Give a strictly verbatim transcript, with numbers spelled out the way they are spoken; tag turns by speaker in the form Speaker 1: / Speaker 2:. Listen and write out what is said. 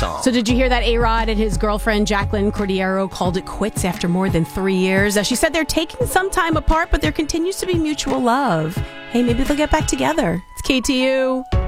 Speaker 1: song.
Speaker 2: So did you hear that A-Rod and his girlfriend Jacqueline Cordero called it quits after more than three years? Uh, she said they're taking some time apart, but there continues to be mutual love. Hey, maybe they'll get back together. It's K T U.